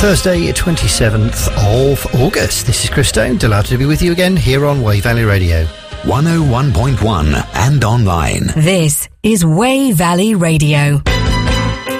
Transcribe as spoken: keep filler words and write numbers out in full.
Thursday, twenty-seventh of August. This is Chris Stone. Delighted to be with you again here on Way Valley Radio. one oh one point one and online. This is Way Valley Radio.